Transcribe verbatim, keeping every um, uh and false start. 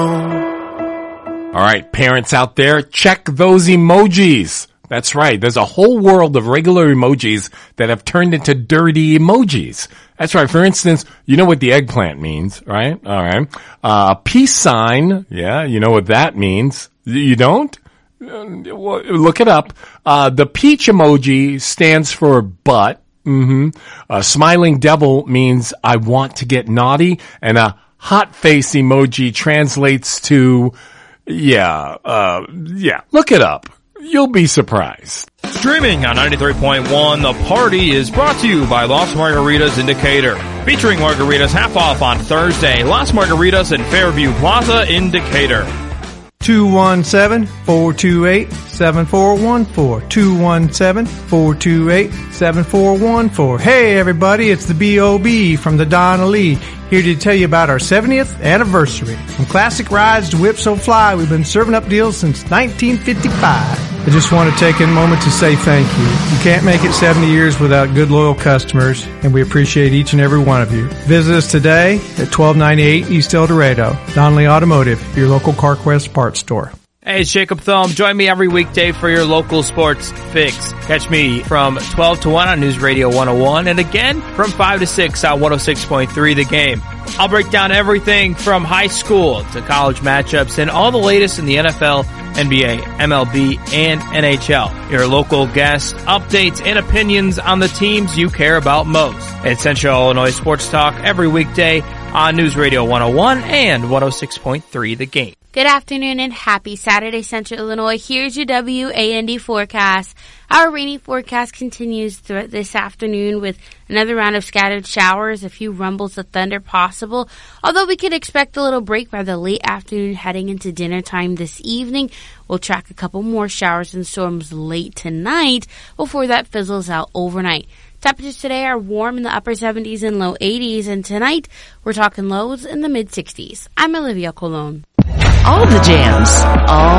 All right, parents out there, check those emojis. That's right. There's a whole world of regular emojis that have turned into dirty emojis. That's right. For instance, you know what the eggplant means, right? All right. Uh, peace sign. Yeah, you know what that means. You don't? Look it up. Uh, the peach emoji stands for butt. Mm-hmm. A smiling devil means I want to get naughty. And a hot face emoji translates to, yeah, uh, yeah, look it up. You'll be surprised. Streaming on ninety-three point one, The Party is brought to you by Los Margaritas in Decatur. Featuring margaritas half off on Thursday. Los Margaritas in Fairview Plaza in Decatur. two one seven, four two eight, seven four one four. two one seven, four two eight, seven four one four. Hey everybody, it's the B O B from the Donna Lee, here to tell you about our seventieth anniversary. From classic rides to Whip So Fly, we've been serving up deals since nineteen fifty-five. I just want to take a moment to say thank you. You can't make it seventy years without good, loyal customers, and we appreciate each and every one of you. Visit us today at twelve ninety-eight East El Dorado. Donnelly Automotive, your local CarQuest parts store. Hey, it's Jacob Thum. Join me every weekday for your local sports fix. Catch me from twelve to one on News Radio one oh one and again from five to six on one oh six point three The Game. I'll break down everything from high school to college matchups and all the latest in the N F L, N B A, M L B, and N H L. Your local guest updates and opinions on the teams you care about most. It's Central Illinois Sports Talk every weekday on News Radio one oh one and one oh six point three The Game. Good afternoon and happy Saturday, Central Illinois. Here's your W A N D forecast. Our rainy forecast continues throughout this afternoon with another round of scattered showers, a few rumbles of thunder possible, although we could expect a little break by the late afternoon heading into dinner time this evening. We'll track a couple more showers and storms late tonight before that fizzles out overnight. Temperatures today are warm in the upper seventies and low eighties, and tonight we're talking lows in the mid sixties. I'm Olivia Colon. All the jams, all